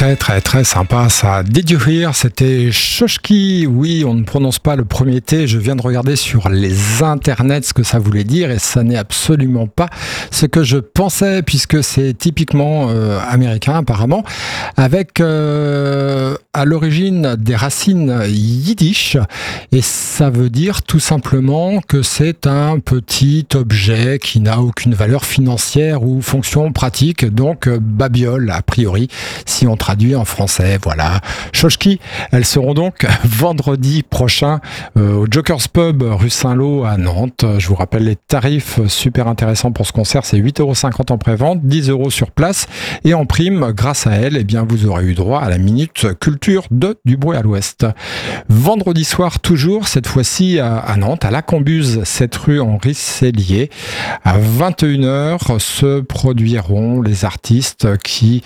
Très sympa ça. Did you hear? C'était Shoshki. Oui, on ne prononce pas le premier T. Je viens de regarder sur les internets ce que ça voulait dire et ça n'est absolument pas ce que je pensais puisque c'est typiquement américain apparemment avec à l'origine des racines yiddish et ça veut dire tout simplement que c'est un petit objet qui n'a aucune valeur financière ou fonction pratique, donc babiole a priori si on traduit en français, voilà. Shoshki, elles seront donc vendredi prochain au Joker's Pub rue Saint-Lô à Nantes. Je vous rappelle les tarifs super intéressants pour ce concert, c'est 8,50 € en prévente, 10 € sur place et en prime, grâce à elle, eh bien, vous aurez eu droit à la minute culture de Du Bruit à l'Ouest. Vendredi soir toujours, cette fois-ci à Nantes, à la Cambuse, 7 rue Henri Sellier, à 21h se produiront les artistes qui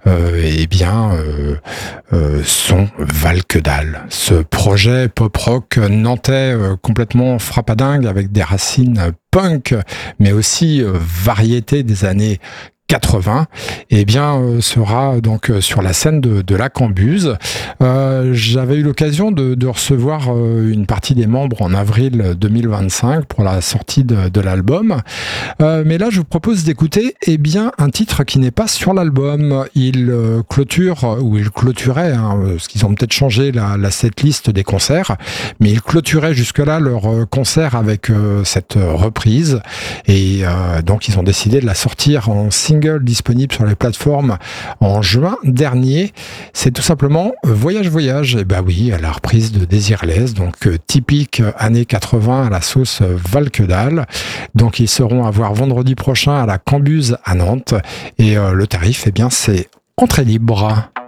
sont Valkedal. Ce projet pop-rock nantais complètement frappadingue avec des racines punk, mais aussi variété des années 80, sera donc sur la scène de la Cambuse. J'avais eu l'occasion de recevoir une partie des membres en avril 2025 pour la sortie de l'album. Mais là, je vous propose d'écouter un titre qui n'est pas sur l'album. Il clôturait, parce qu'ils ont peut-être changé la setlist des concerts, mais ils clôturaient jusque-là leur concert avec cette reprise. Et donc, ils ont décidé de la sortir en single disponible sur les plateformes en juin dernier. C'est tout simplement Voyage. Et oui, à la reprise de Désirless, donc typique années 80 à la sauce Valkedal. Donc ils seront à voir vendredi prochain à la Cambuse à Nantes. Et le tarif, c'est entrée libre.